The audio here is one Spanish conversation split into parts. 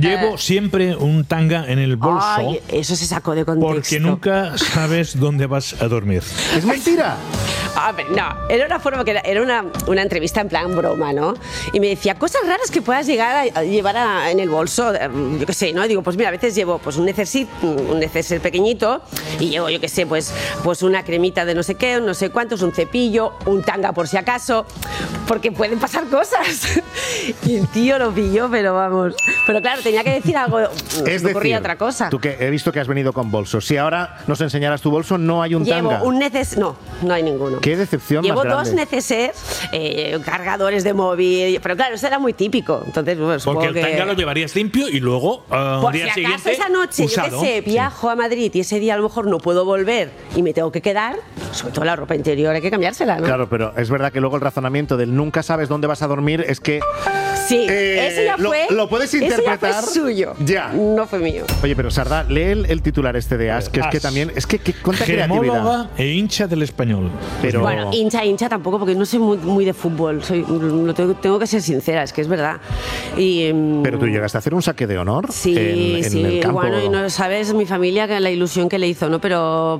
Llevo siempre un tanga en el bolso. Ay, eso se sacó de contexto. Porque nunca sabes dónde vas a dormir. ¡Es mentira! A ver, no, era una forma que era una entrevista en plan broma, ¿no? Y me decía cosas raras que puedas llegar a llevar en el bolso, yo qué sé, ¿no? Digo, pues mira, a veces llevo pues un neceser pequeñito y llevo, yo qué sé, pues una cremita de no sé qué, no sé cuántos, un cepillo, un tanga por si acaso, porque pueden pasar cosas. Y el tío lo pilló, pero vamos. Pero claro, tenía que decir algo, Es me ocurría decir, otra cosa. tú que he visto que has venido con bolsos. Si ahora nos enseñaras tu bolso, no hay un Llevo tanga. un neceser, no hay ninguno. Qué decepción Llevo más grande. dos necesers, cargadores de móvil, pero claro, eso era muy típico. Entonces, bueno, Porque supongo el tanga que... lo llevarías limpio y luego al Por día si acaso siguiente esa noche, usado. yo qué sé, viajo a Madrid y ese día a lo mejor no puedo volver y me tengo que quedar, sobre todo la ropa interior hay que cambiársela, ¿no? Claro, pero es verdad que luego el razonamiento del nunca sabes dónde vas a dormir es que... Sí, eso ya fue... Lo puedes eso interpretar. ya fue suyo. Ya. No fue mío. Oye, pero Sardá, lee el titular este de As, que es que también... Es que cuánta creatividad. Gemóloga e hincha del Español. Pero... Bueno, hincha tampoco, porque no soy muy de fútbol. Tengo que ser sincera, es que es verdad. Y, Pero tú llegaste a hacer un saque de honor sí, en el campo. Bueno, y no sabes mi familia que la ilusión que le hizo, ¿no? Pero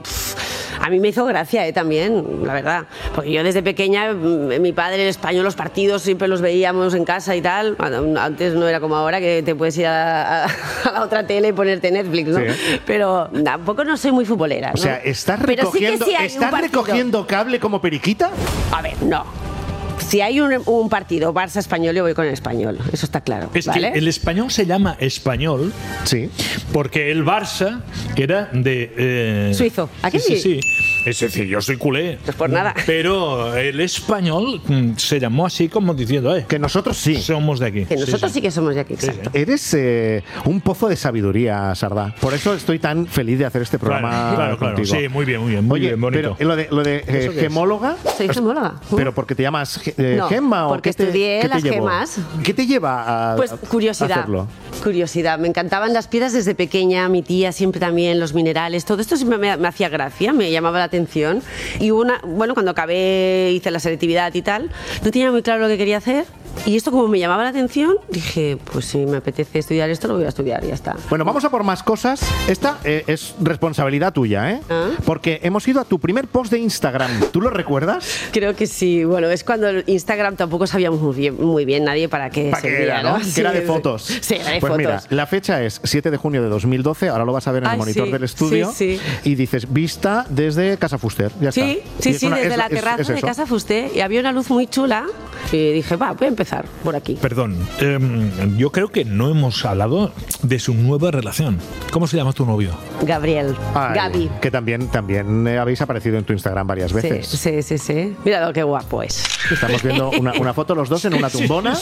a mí me hizo gracia también, la verdad. Porque yo desde pequeña, mi padre, el español, los partidos siempre los veíamos en casa y tal. Antes no era como ahora que te puedes ir a la otra tele y ponerte Netflix, ¿no? Sí. Pero tampoco no soy muy futbolera, ¿no? O sea, ¿estás Pero sí que recogiendo, sí hay un ¿estás partido. recogiendo cable como periquita? A ver, no. Si hay un partido Barça-Español, yo voy con el Español. Eso está claro. Es ¿vale? que el Español se llama Español Sí. porque el Barça era de... Suizo. ¿A qué sí? sí? Sí. Es decir, yo soy culé. Pues por nada. Pero el Español se llamó así como diciendo, Que nosotros sí. somos de aquí. Que nosotros sí que somos de aquí, Sí, exacto. sí. Eres un pozo de sabiduría, Sardá. Por eso estoy tan feliz de hacer este programa Claro. contigo. Sí, muy bien, muy Oye, bien, bonito. pero lo de ¿Eso qué es? gemóloga... Soy gemóloga. ¿Pero porque te llamas No, Gemma? ¿O porque qué te- estudié qué te las llevó? gemas. ¿Qué te lleva a Pues curiosidad. hacerlo? Curiosidad. Me encantaban las piedras desde pequeña. Mi tía siempre también, los minerales. Todo esto siempre me hacía gracia, me llamaba la atención. Y cuando acabé, hice la selectividad y tal, no tenía muy claro lo que quería hacer. Y esto, como me llamaba la atención, dije, pues si me apetece estudiar esto, lo voy a estudiar y ya está. Bueno, vamos a por más cosas. Esta es responsabilidad tuya, ¿eh? ¿Ah? Porque hemos ido a tu primer post de Instagram. ¿Tú lo recuerdas? Creo que sí. Bueno, es cuando el Instagram tampoco sabíamos muy bien nadie para qué ¿Para qué servía, era, no? Sí, Que era de fotos. Sí, era de pues fotos. mira, la fecha es 7 de junio de 2012. Ahora lo vas a ver en el Ay, monitor sí, del estudio. sí. Y dices, vista desde Casa Fuster. Ya está. Sí, Y es una- desde es- la es- terraza es de eso. Casa Fusté, y había una luz muy chula y dije, voy a empezar por aquí. Perdón, yo creo que no hemos hablado de su nueva relación. ¿Cómo se llama tu novio? Gabriel, Ay, Gaby. que también habéis aparecido en tu Instagram varias veces. Sí. Mira lo que guapo es. Estamos viendo una foto los dos en una tumbona.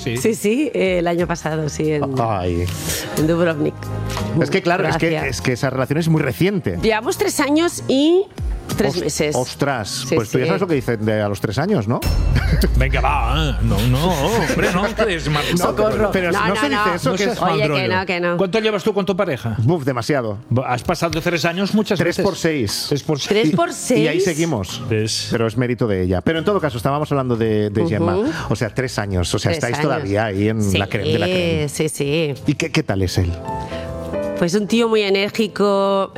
Sí, el año pasado, sí, Ay. en Dubrovnik. Es que claro, Gracias. es que esa relación es muy reciente. Llevamos 3 años y 3 meses. Ostras, Sí, pues tú ya sí. sabes lo que dicen a los 3 años, ¿no? Venga, va. No, hombre, no. Que es mal- Socorro. Pero no se dice eso, No que seas es... mal Oye, rollo. que no. ¿Cuánto llevas tú con tu pareja? Buf, demasiado. Has pasado 3 años muchas 3 veces. por 6. 3 por 6. 3 por 6. Y ahí seguimos. ¿Ves? Pero es mérito de ella. Pero en todo caso, estábamos hablando de Gemma. O sea, 3 años. O sea, 3 estáis años. todavía ahí en la creme de la creme. Sí. ¿Y qué tal es él? Pues un tío muy enérgico,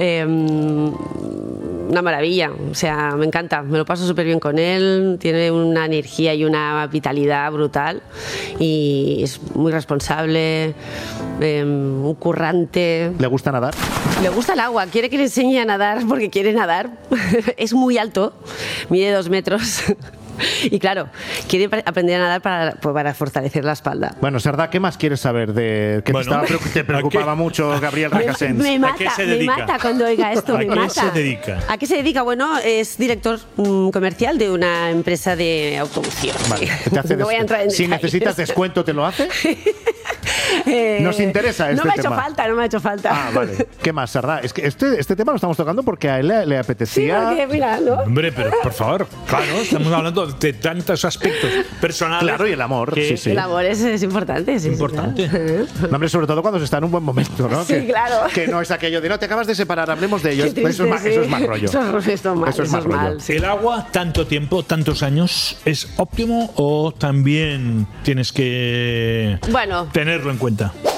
una maravilla, o sea, me encanta, me lo paso súper bien con él, tiene una energía y una vitalidad brutal y es muy responsable, un currante. ¿Le gusta nadar? Le gusta el agua, quiere que le enseñe a nadar porque quiere nadar, es muy alto, mide 2 metros. Y claro, quiere aprender a nadar para fortalecer la espalda. Bueno, Sardá, ¿qué más quieres saber de que Bueno, te preocupaba mucho Gabriel Recasens? Me ¿A qué se dedica? mata cuando oiga esto, ¿A me qué mata. se dedica? ¿A qué se dedica? Bueno, es director comercial de una empresa de automoción. Vale, Sí. te hace No voy a entrar en si detalles. necesitas descuento, ¿te lo hace? Nos interesa este no me tema. No me ha hecho falta. Ah, vale. ¿Qué más, Sardá? Es que este tema lo estamos tocando porque a él le Sí, apetecía... porque mira, ¿no? Hombre, pero por favor, claro, estamos hablando de tantos aspectos personales. Claro, y el amor, que- sí. El amor es importante, sí. Importante. claro. No, hombre, sobre todo cuando se está en un buen momento, ¿no? Sí, claro. Que no es aquello de no te acabas de separar, hablemos de ello. Qué triste, Eso es más sí. rollo. Eso es más rollo. mal, sí. ¿El agua, tanto tiempo, tantos años, es óptimo o también tienes que Bueno. tenerlo en cuenta?